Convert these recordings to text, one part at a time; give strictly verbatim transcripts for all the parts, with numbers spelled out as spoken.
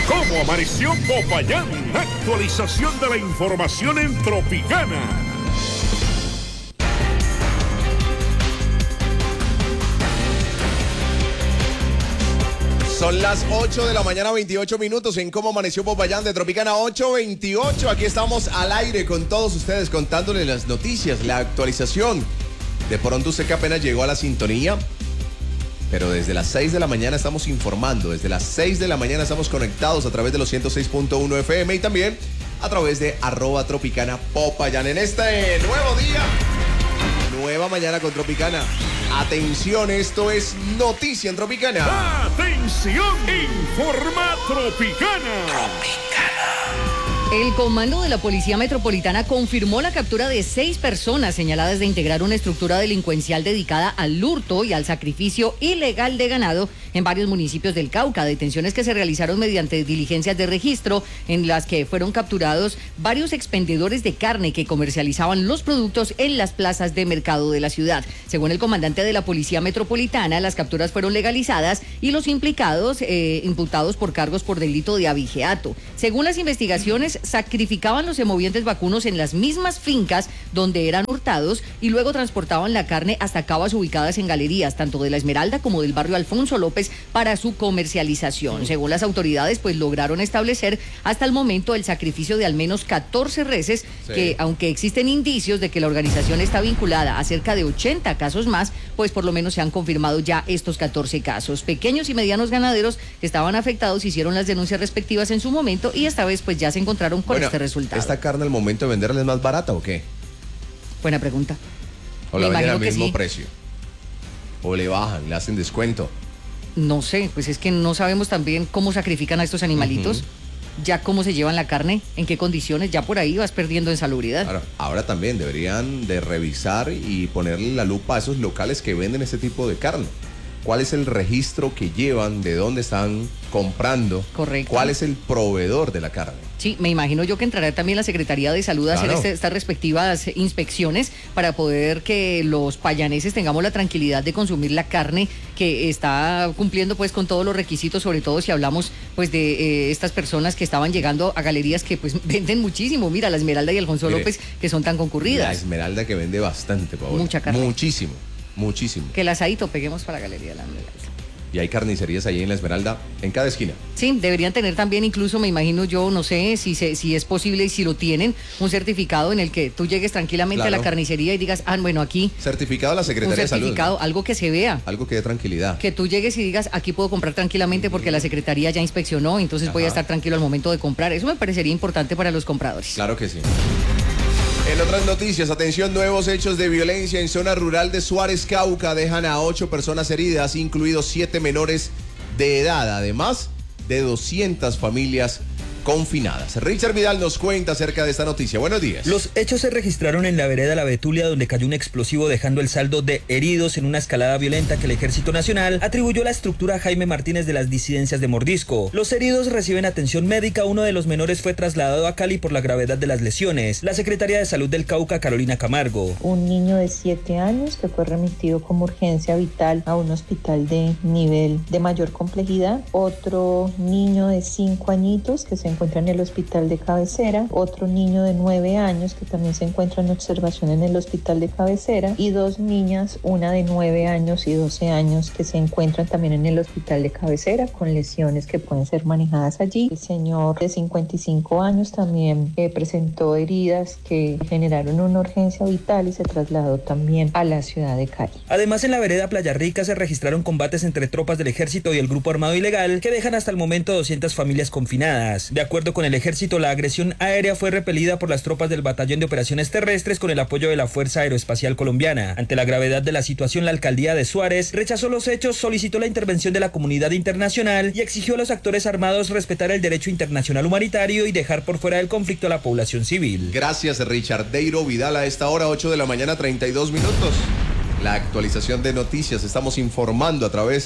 ¿Cómo amaneció Popayán? Actualización de la información en Tropicana. Son las ocho de la mañana, veintiocho minutos en Cómo Amaneció Popayán de Tropicana ocho veintiocho. Aquí estamos al aire con todos ustedes contándoles las noticias, la actualización. De pronto usted que apenas llegó a la sintonía, pero desde las seis de la mañana estamos informando. Desde las seis de la mañana estamos conectados a través de los ciento seis punto uno F M y también a través de arroba Tropicana Popayán. En este nuevo día, nueva mañana con Tropicana. Atención, esto es Noticia en Tropicana. ¡Atención! Informa Tropicana. Tropicana. El comando de la Policía Metropolitana confirmó la captura de seis personas señaladas de integrar una estructura delincuencial dedicada al hurto y al sacrificio ilegal de ganado en varios municipios del Cauca. Detenciones que se realizaron mediante diligencias de registro en las que fueron capturados varios expendedores de carne que comercializaban los productos en las plazas de mercado de la ciudad. Según el comandante de la Policía Metropolitana, las capturas fueron legalizadas y los implicados, eh, imputados por cargos por delito de abigeato. Según las investigaciones, sacrificaban los semovientes vacunos en las mismas fincas donde eran hurtados y luego transportaban la carne hasta cavas ubicadas en galerías, tanto de La Esmeralda como del barrio Alfonso López, para su comercialización. Según las autoridades, pues lograron establecer hasta el momento el sacrificio de al menos catorce reses, sí, que aunque existen indicios de que la organización está vinculada a cerca de ochenta casos más, pues por lo menos se han confirmado ya estos catorce casos. Pequeños y medianos ganaderos que estaban afectados hicieron las denuncias respectivas en su momento y esta vez pues ya se encontraron con bueno, este resultado. ¿Esta carne al momento de venderla es más barata o qué? Buena pregunta. ¿O la venden al mismo sí. precio? ¿O le bajan, le hacen descuento? No sé, pues es que no sabemos también cómo sacrifican a estos animalitos, uh-huh. ya cómo se llevan la carne, en qué condiciones, ya por ahí vas perdiendo en salubridad. Ahora, ahora también deberían de revisar y ponerle la lupa a esos locales que venden este tipo de carne. ¿Cuál es el registro que llevan? ¿De dónde están comprando? Correcto. ¿Cuál es el proveedor de la carne? Sí, me imagino yo que entrará también la Secretaría de Salud a claro. hacer este, estas respectivas inspecciones para poder que los payaneses tengamos la tranquilidad de consumir la carne que está cumpliendo pues con todos los requisitos, sobre todo si hablamos pues de eh, estas personas que estaban llegando a galerías que pues venden muchísimo. Mira, La Esmeralda y Alfonso Mire, López, que son tan concurridas. La Esmeralda que vende bastante, Paola. Mucha carne. Muchísimo. Muchísimo. Que el asadito peguemos para la Galería de La Esmeralda. Y hay carnicerías ahí en La Esmeralda, en cada esquina. Sí, deberían tener también, incluso me imagino yo, no sé si se, si es posible y si lo tienen, un certificado en el que tú llegues tranquilamente claro. a la carnicería y digas, ah, bueno, aquí. Certificado de la Secretaría de Salud. Un certificado, ¿no? Algo que se vea. Algo que dé tranquilidad. Que tú llegues y digas, aquí puedo comprar tranquilamente porque la Secretaría ya inspeccionó, entonces Ajá. voy a estar tranquilo al momento de comprar. Eso me parecería importante para los compradores. Claro que sí. En otras noticias, atención, nuevos hechos de violencia en zona rural de Suárez, Cauca, dejan a ocho personas heridas, incluidos siete menores de edad, además de doscientas familias confinadas. Richard Vidal nos cuenta acerca de esta noticia. Buenos días. Los hechos se registraron en la vereda La Betulia, donde cayó un explosivo dejando el saldo de heridos en una escalada violenta que el Ejército Nacional atribuyó a la estructura Jaime Martínez de las disidencias de Mordisco. Los heridos reciben atención médica, uno de los menores fue trasladado a Cali por la gravedad de las lesiones. La Secretaria de Salud del Cauca, Carolina Camargo. Un niño de siete años que fue remitido como urgencia vital a un hospital de nivel de mayor complejidad. Otro niño de cinco añitos que se encuentra en el hospital de cabecera, otro niño de nueve años que también se encuentra en observación en el hospital de cabecera y dos niñas, una de nueve años y doce años que se encuentran también en el hospital de cabecera con lesiones que pueden ser manejadas allí. El señor de cincuenta y cinco años también eh, presentó heridas que generaron una urgencia vital y se trasladó también a la ciudad de Cali. Además, en la vereda Playa Rica se registraron combates entre tropas del ejército y el grupo armado ilegal que dejan hasta el momento doscientas familias confinadas. De acuerdo con el ejército, la agresión aérea fue repelida por las tropas del Batallón de Operaciones Terrestres con el apoyo de la Fuerza Aeroespacial Colombiana. Ante la gravedad de la situación, la alcaldía de Suárez rechazó los hechos, solicitó la intervención de la comunidad internacional y exigió a los actores armados respetar el derecho internacional humanitario y dejar por fuera del conflicto a la población civil. Gracias, Richard Deiro Vidal. A esta hora, ocho de la mañana, treinta y dos minutos. La actualización de noticias. Estamos informando a través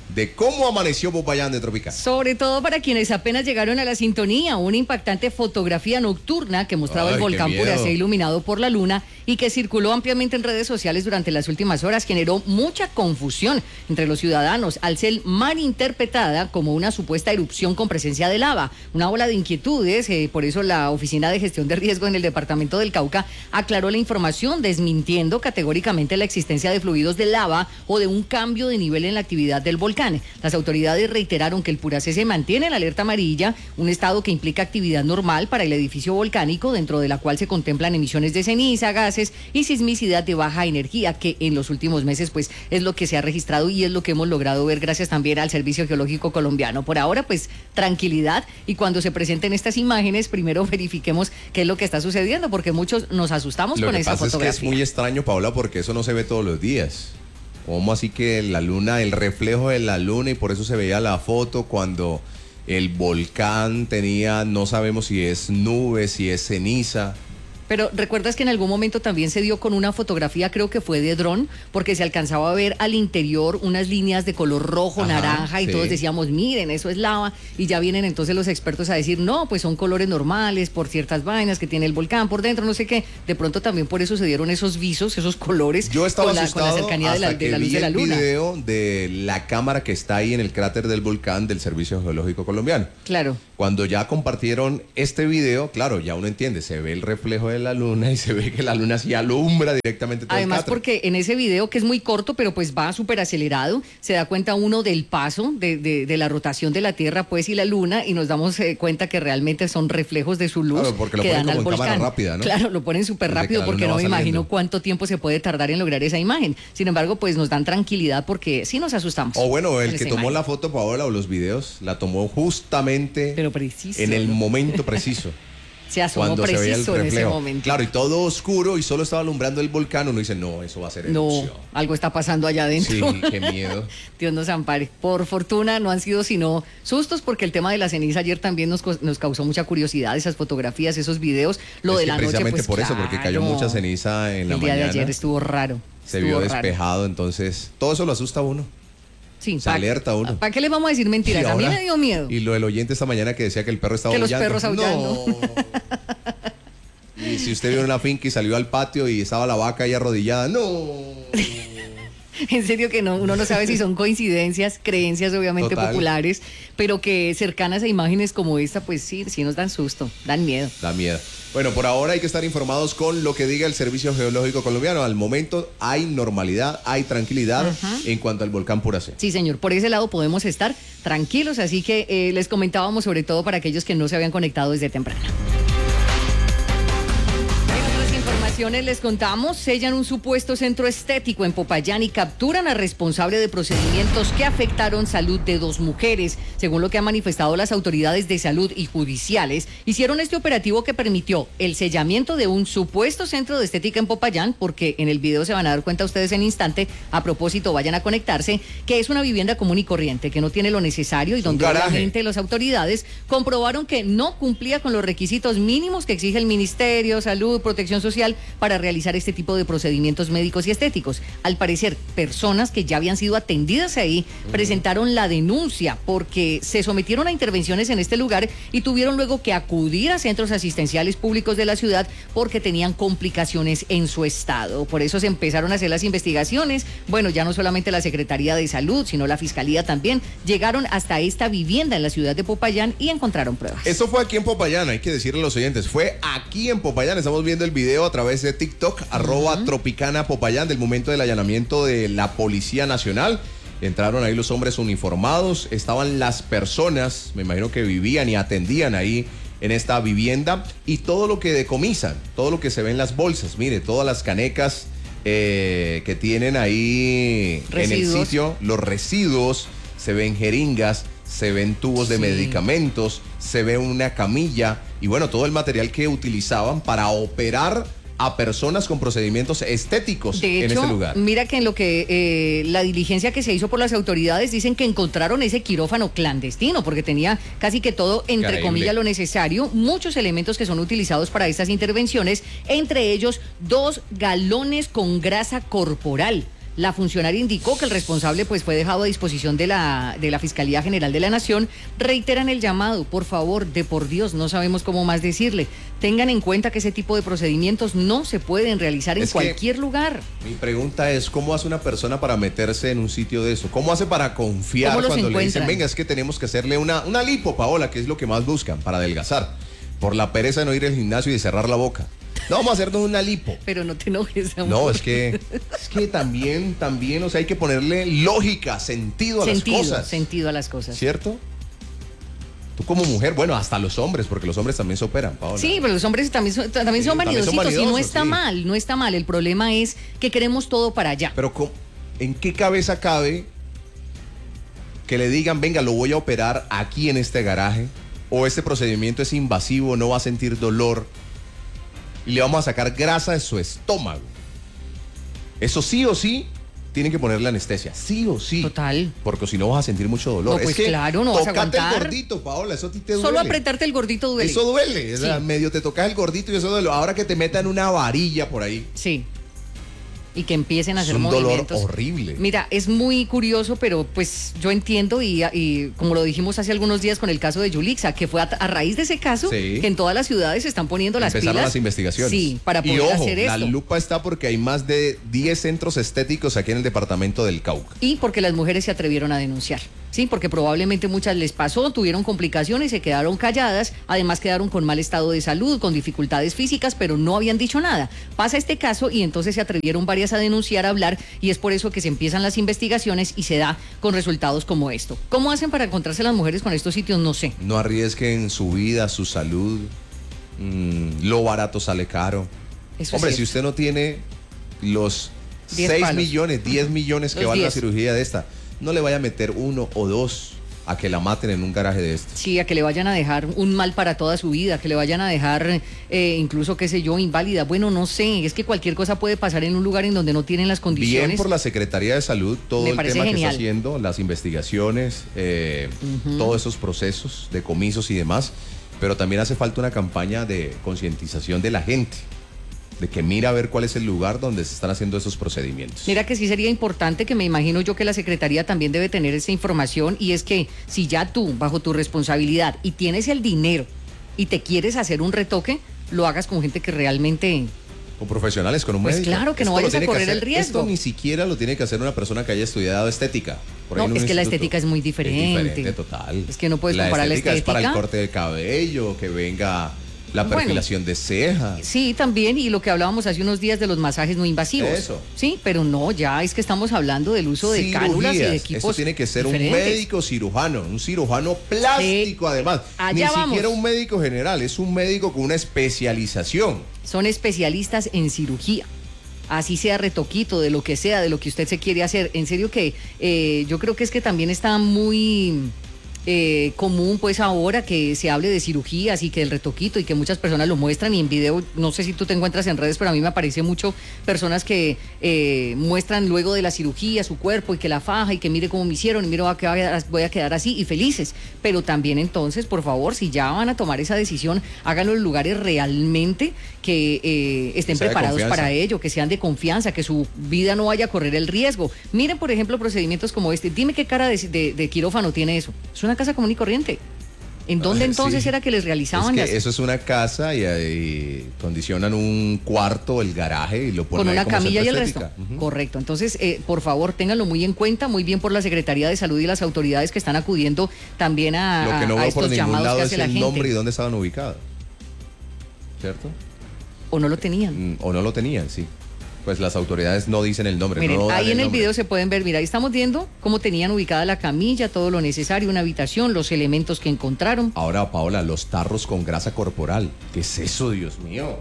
de cómo amaneció Popayán de Tropicana. Sobre todo para quienes apenas llegaron a la sintonía, una impactante fotografía nocturna que mostraba Ay, el volcán qué miedo. Puracé iluminado por la luna y que circuló ampliamente en redes sociales durante las últimas horas, generó mucha confusión entre los ciudadanos al ser mal interpretada como una supuesta erupción con presencia de lava. Una ola de inquietudes, eh, por eso la Oficina de Gestión de Riesgo en el Departamento del Cauca aclaró la información, desmintiendo categóricamente la existencia de fluidos de lava o de un cambio de nivel en la actividad del volcán. Las autoridades reiteraron que el Puracé se mantiene en alerta amarilla, un estado que implica actividad normal para el edificio volcánico, dentro de la cual se contemplan emisiones de ceniza, gases y sismicidad de baja energía, que en los últimos meses pues es lo que se ha registrado y es lo que hemos logrado ver gracias también al Servicio Geológico Colombiano. Por ahora pues tranquilidad, y cuando se presenten estas imágenes primero verifiquemos qué es lo que está sucediendo, porque muchos nos asustamos Lo con que esa pasa fotografía. es que es muy extraño, Paola, porque eso no se ve todos los días. ¿Cómo así que la luna, el reflejo de la luna, y por eso se veía la foto cuando el volcán tenía, no sabemos si es nube, si es ceniza? Pero recuerdas que en algún momento también se dio con una fotografía, creo que fue de dron, porque se alcanzaba a ver al interior unas líneas de color rojo, Ajá, naranja, y sí. todos decíamos, miren, eso es lava, y ya vienen entonces los expertos a decir, no, pues son colores normales por ciertas vainas que tiene el volcán por dentro, no sé qué. De pronto también por eso se dieron esos visos, esos colores, Yo estaba con, la, asustado con la cercanía de la, hasta de que la luz vi de la el luna. video de la cámara que está ahí en el cráter del volcán del Servicio Geológico Colombiano. Claro. Cuando ya compartieron este video, claro, ya uno entiende, se ve el reflejo de la luna y se ve que la luna sí alumbra directamente todo Además, el cráter. porque en ese video, que es muy corto, pero pues va súper acelerado, se da cuenta uno del paso de, de, de la rotación de la Tierra, pues, y la Luna, y nos damos eh, cuenta que realmente son reflejos de su luz, Claro, porque lo que ponen dan como al en cámara volcán. rápida, ¿no? Claro, lo ponen súper Desde que rápido, la porque luna no va me imagino saliendo. cuánto tiempo se puede tardar en lograr esa imagen. Sin embargo, pues nos dan tranquilidad porque sí nos asustamos. O bueno, el con que esa tomó imagen. la foto, Paola, o los videos, la tomó justamente Pero preciso. en el momento preciso. Se asomó Cuando se veía el preciso en ese reflejo. momento. Claro, y todo oscuro y solo estaba alumbrando el volcán. Uno dice, no, eso va a ser No, erupción. algo está pasando allá adentro. Sí, qué miedo. Dios nos ampare. Por fortuna no han sido sino sustos, porque el tema de la ceniza ayer también nos, co- nos causó mucha curiosidad, esas fotografías, esos videos. Lo Es de que la noche, precisamente pues por eso, porque cayó claro. mucha ceniza en la El día mañana. de ayer estuvo raro. Se estuvo vio raro. despejado, entonces todo eso lo asusta a uno. Sí, se pa- alerta a uno. ¿Para qué le vamos a decir mentiras? Y A mí ahora- me dio miedo. Y lo del oyente esta mañana que decía que el perro estaba Que los aullando. perros aullando. No. Y si usted vio en una finca y salió al patio y estaba la vaca ahí arrodillada, no. En serio que no, uno no sabe si son coincidencias, creencias obviamente Total. populares, pero que cercanas a imágenes como esta, pues sí, sí nos dan susto, dan miedo. Da miedo. Bueno, por ahora hay que estar informados con lo que diga el Servicio Geológico Colombiano. Al momento hay normalidad, hay tranquilidad en cuanto al volcán Puracé. Sí, señor, por ese lado podemos estar tranquilos, así que eh, les comentábamos sobre todo para aquellos que no se habían conectado desde temprano. En otras informaciones les contamos, sellan un supuesto centro estético en Popayán y capturan al responsable de procedimientos que afectaron salud de dos mujeres. Según lo que han manifestado las autoridades de salud y judiciales, hicieron este operativo que permitió el sellamiento de un supuesto centro de estética en Popayán, porque en el video se van a dar cuenta ustedes en instante, a propósito vayan a conectarse, que es una vivienda común y corriente, que no tiene lo necesario y un donde garaje. obviamente las autoridades comprobaron que no cumplía con los requisitos mínimos que exige el Ministerio, Salud, Protección Social para realizar este tipo de procedimientos médicos y estéticos. Al parecer, personas que ya habían sido atendidas ahí presentaron la denuncia porque se sometieron a intervenciones en este lugar y tuvieron luego que acudir a centros asistenciales públicos de la ciudad porque tenían complicaciones en su estado. Por eso se empezaron a hacer las investigaciones. Bueno, ya no solamente la Secretaría de Salud, sino la Fiscalía también llegaron hasta esta vivienda en la ciudad de Popayán y encontraron pruebas. Esto fue aquí en Popayán, hay que decirle a los oyentes, fue aquí en Popayán, estamos viendo el video a través de TikTok, arroba Tropicana Popayán, del momento del allanamiento de la Policía Nacional. Entraron ahí los hombres uniformados, estaban las personas, me imagino que vivían y atendían ahí en esta vivienda, y todo lo que decomisan, todo lo que se ve en las bolsas, mire, todas las canecas eh, que tienen ahí Residuos. en el sitio, los residuos, se ven jeringas, se ven tubos de Sí. medicamentos, se ve una camilla y bueno, todo el material que utilizaban para operar a personas con procedimientos estéticos De en hecho, este lugar. mira que en lo que eh, la diligencia que se hizo por las autoridades dicen que encontraron ese quirófano clandestino porque tenía casi que todo, entre Increíble. comillas, lo necesario, muchos elementos que son utilizados para estas intervenciones, entre ellos dos galones con grasa corporal. La funcionaria indicó que el responsable pues fue dejado a disposición de la, de la Fiscalía General de la Nación. Reiteran el llamado, por favor, de por Dios, no sabemos cómo más decirle. Tengan en cuenta que ese tipo de procedimientos no se pueden realizar en Es que cualquier lugar. Mi pregunta es, ¿cómo hace una persona para meterse en un sitio de eso? ¿Cómo hace para confiar ¿Cómo los cuando le dicen, encuentran? venga, es que tenemos que hacerle una, una lipo, Paola, que es lo que más buscan para adelgazar? Por la pereza de no ir al gimnasio y de cerrar la boca. No, vamos a hacernos una lipo. Pero no te enojes, amor. No, es que, es que también, también, o sea, hay que ponerle lógica, sentido a sentido, las cosas. Sentido a las cosas. ¿Cierto? Tú como mujer, bueno, hasta los hombres, porque los hombres también se operan, Paola. Sí, pero los hombres también son, también Sí, son también son vanidositos y no vanidosos, está sí. mal, no está mal. El problema es que queremos todo para allá. Pero ¿cómo- ¿en qué cabeza cabe que le digan, venga, lo voy a operar aquí en este garaje? O este procedimiento es invasivo, no va a sentir dolor y le vamos a sacar grasa de su estómago. Eso sí o sí tienen que ponerle anestesia, sí o sí. Total. Porque si no vas a sentir mucho dolor. No, pues es que claro, no vas a tocate aguantar. el gordito, Paola, eso a ti te duele. Solo apretarte el gordito duele. Eso duele, o sea, Sí. medio te tocas el gordito y eso duele. Ahora que te metan una varilla por ahí. Sí. Y que empiecen a Es hacer un dolor movimientos. horrible. Mira, es muy curioso, pero pues yo entiendo y, y como lo dijimos hace algunos días con el caso de Yulixa, que fue a, a raíz de ese caso Sí. que en todas las ciudades se están poniendo las Empezaron pilas. las investigaciones. Sí, para y poder ojo, hacer la esto. lupa está porque hay más de diez centros estéticos aquí en el departamento del Cauca. Y porque las mujeres se atrevieron a denunciar. Sí, porque probablemente muchas les pasó, tuvieron complicaciones, se quedaron calladas, además quedaron con mal estado de salud, con dificultades físicas, pero no habían dicho nada. Pasa este caso y entonces se atrevieron varias a denunciar, a hablar, y es por eso que se empiezan las investigaciones y se da con resultados como esto. ¿Cómo hacen para encontrarse las mujeres con estos sitios? No sé. No arriesguen su vida, su salud. Mm, lo barato sale caro. Eso es Hombre, si cierto. usted no tiene los Diez seis palos. millones, diez millones que Los van a la diez. cirugía de esta, no le vaya a meter uno o dos a que la maten en un garaje de estos. Sí, a que le vayan a dejar un mal para toda su vida, que le vayan a dejar eh, incluso, qué sé yo, inválida. Bueno, no sé, es que cualquier cosa puede pasar en un lugar en donde no tienen las condiciones. Bien por la Secretaría de Salud, todo Me el parece tema que genial. está haciendo, las investigaciones, eh, todos esos procesos de comisos y demás, pero también hace falta una campaña de concientización de la gente, de que mira a ver cuál es el lugar donde se están haciendo esos procedimientos. Mira que sí sería importante, que me imagino yo que la Secretaría también debe tener esa información, y es que si ya tú, bajo tu responsabilidad, y tienes el dinero y te quieres hacer un retoque, lo hagas con gente que realmente... Con profesionales, con un Pues médico. claro, que no Esto lo vayas a tiene que correr hacer- el riesgo. Esto ni siquiera lo tiene que hacer una persona que haya estudiado estética. Por ahí No, en un es que la instituto. estética es muy diferente. Es diferente, total. Es que no puedes comparar la es para el estética. corte de cabello, que venga la Bueno. perfilación de cejas. Sí, también, y lo que hablábamos hace unos días de los masajes no invasivos. Eso. Sí, pero no, ya es que estamos hablando del uso de cánulas y de Cirugías. equipos Esto tiene que ser diferentes. un médico cirujano, un cirujano plástico además. Allá Ni vamos. siquiera un médico general, es un médico con una especialización. Son especialistas en cirugía. Así sea retoquito, de lo que sea, de lo que usted se quiere hacer. En serio que eh, yo creo que es que también está muy eh, común pues ahora que se hable de cirugías y que el retoquito, y que muchas personas lo muestran, y en video, no sé si tú te encuentras en redes, pero a mí me aparece mucho personas que eh, muestran luego de la cirugía su cuerpo y que la faja y que mire cómo me hicieron y mire, voy a quedar, voy a quedar así, y felices. Pero también entonces, por favor, si ya van a tomar esa decisión, háganlo en lugares realmente que eh, estén sea de preparados confianza. para ello, que sean de confianza, que su vida no vaya a correr el riesgo. Miren, por ejemplo, procedimientos como este. Dime qué cara de, de- de quirófano tiene eso. Es una casa común y corriente. ¿En dónde Ah, entonces sí. era que les Es realizaban que las... eso es una casa y, ahí condicionan un cuarto, el garaje y lo ponen con ahí una como camilla y centro el resto? estética. Ujú. Correcto. Entonces, eh, por favor, ténganlo muy en cuenta, muy bien por la Secretaría de Salud y las autoridades que están acudiendo también a, Lo que no a veo estos por ningún llamados lado que es hace la el gente. nombre y dónde estaban ubicados. ¿Cierto? O no lo tenían. Mm, O no lo tenían, sí. Pues las autoridades no dicen el nombre. Miren, no dan ahí en el nombre. video se pueden ver, mira, ahí estamos viendo cómo tenían ubicada la camilla, todo lo necesario, una habitación, los elementos que encontraron. Ahora, Paola, los tarros con grasa corporal. ¿Qué es eso, Dios mío?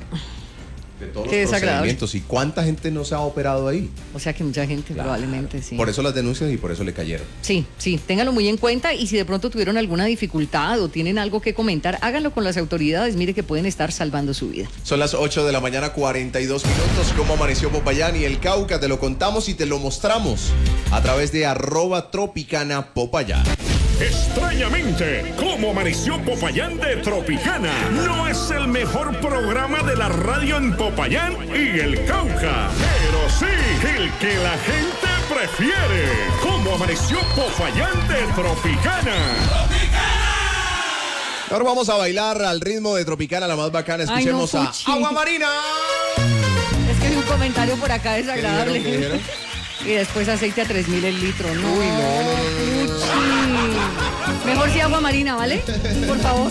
De todos Qué los desagradable. procedimientos. ¿Y cuánta gente no se ha operado ahí? O sea que mucha gente Claro. probablemente sí. Por eso las denuncias y por eso le cayeron. Sí, sí, ténganlo muy en cuenta, y si de pronto tuvieron alguna dificultad o tienen algo que comentar, háganlo con las autoridades, mire que pueden estar salvando su vida. Son las ocho de la mañana, cuarenta y dos minutos. ¿Cómo amaneció Popayán y el Cauca? Te lo contamos y te lo mostramos a través de arroba Tropicana Popayán. Extrañamente, como amaneció Popayán de Tropicana, no es el mejor programa de la radio en Popayán y el Cauca, pero sí el que la gente prefiere. Como amaneció Popayán de Tropicana. Ahora vamos a bailar al ritmo de Tropicana, la más bacana. Escuchemos Ay, no, a Fuchi. Agua Marina. Es que hay un comentario por acá desagradable. ¿Qué dijeron? ¿Qué Y después aceite a tres mil el litro. No, Uy, no, no, no, no, no. Fuchi. Mejor si agua marina, ¿vale? Por favor.